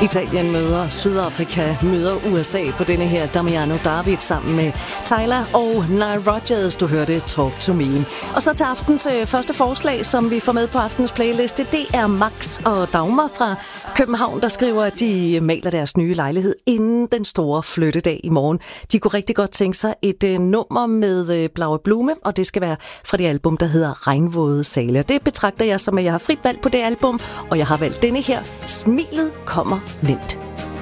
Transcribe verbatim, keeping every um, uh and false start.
Italien møder Sydafrika, møder U S A på denne her Damiano David sammen med Tyler og Nile Rodgers. Du hørte Talk to Me. Og så til aftens øh, første forslag, som vi får med på aftens playliste, det er Max og Dagmar fra København, der skriver, at de maler deres nye lejlighed inden den store flyttedag i morgen. De kunne rigtig godt tænke sig et øh, nummer med øh, Blaue Blume, og det skal være fra det album, der hedder Regnvåde Sale. Det betragter jeg som, at jeg har frit valg på det album, og jeg har valgt denne her, Smilet kommer nemt.